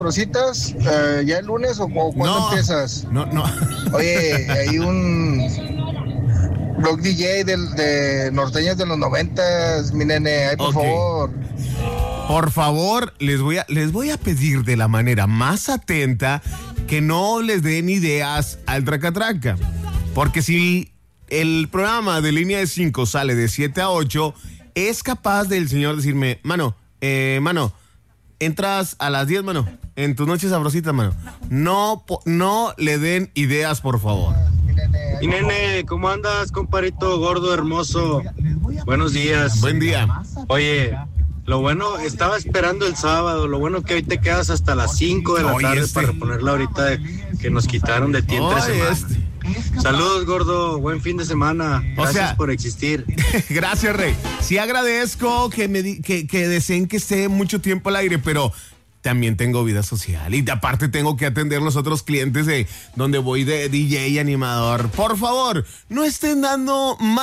Rositas, ¿ya el lunes o cuándo empiezas? No. Oye, hay un blog DJ de norteñas de los 90s, mi nene, ay, por favor. Por favor, les voy a pedir de la manera más atenta que no les den ideas al Traca-Traca. Porque si el programa de Línea de 5 sale de 7 a 8, es capaz del señor decirme, mano, entras a las 10, mano, en tus noches sabrositas, mano. No le den ideas, por favor. Y nene, ¿cómo andas, comparito gordo hermoso? Buenos días. Buen día. Oye, lo bueno, estaba esperando el sábado, lo bueno que hoy te quedas hasta las 5 de la tarde para reponerla ahorita que nos quitaron de ti entre semana. Saludos, gordo, buen fin de semana. Gracias por existir. Gracias, Rey. Sí agradezco que deseen que esté mucho tiempo al aire, pero también tengo vida social y aparte tengo que atender los otros clientes donde voy de DJ y animador. Por favor, no estén dando más